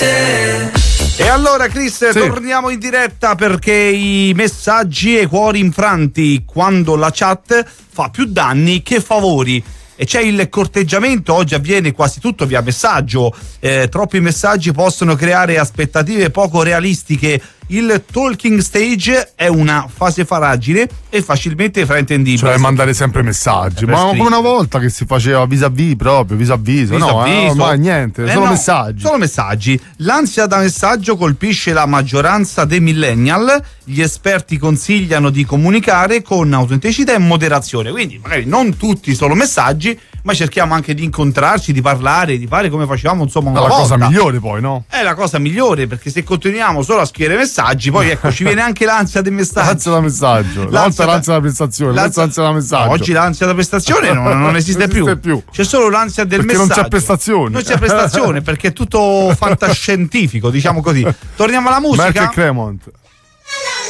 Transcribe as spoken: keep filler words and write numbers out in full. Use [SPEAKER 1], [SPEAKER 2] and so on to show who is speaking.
[SPEAKER 1] te.
[SPEAKER 2] E allora Chris, sì. torniamo in diretta perché i messaggi e i cuori infranti, quando la chat fa più danni che favori. E c'è il corteggiamento, oggi avviene quasi tutto via messaggio, eh, troppi messaggi possono creare aspettative poco realistiche. Il talking stage è una fase fragile e facilmente fraintendibile.
[SPEAKER 3] Cioè mandare sempre messaggi, ma come una volta che si faceva vis-à-vis proprio, vis-à-vis, no, eh, ormai niente,
[SPEAKER 2] eh
[SPEAKER 3] solo
[SPEAKER 2] no,
[SPEAKER 3] messaggi.
[SPEAKER 2] Solo messaggi. L'ansia da messaggio colpisce la maggioranza dei millennial, gli esperti consigliano di comunicare con autenticità e moderazione, quindi magari non tutti solo messaggi, ma cerchiamo anche di incontrarci, di parlare, di fare come facevamo insomma una
[SPEAKER 3] la
[SPEAKER 2] volta.
[SPEAKER 3] È la cosa migliore poi, no?
[SPEAKER 2] È la cosa migliore, perché se continuiamo solo a scrivere messaggi, poi ecco ci viene anche l'ansia del messaggio.
[SPEAKER 3] L'ansia da messaggio, l'ansia, l'ansia, da, l'ansia da prestazione, l'ansia, l'ansia da messaggio.
[SPEAKER 2] No, oggi l'ansia da prestazione non, non esiste,
[SPEAKER 3] non esiste più.
[SPEAKER 2] più. C'è solo l'ansia del
[SPEAKER 3] perché
[SPEAKER 2] messaggio.
[SPEAKER 3] Non c'è prestazione.
[SPEAKER 2] Non c'è prestazione perché è tutto fantascientifico, diciamo così. Torniamo alla musica.
[SPEAKER 3] Merck e Cremont.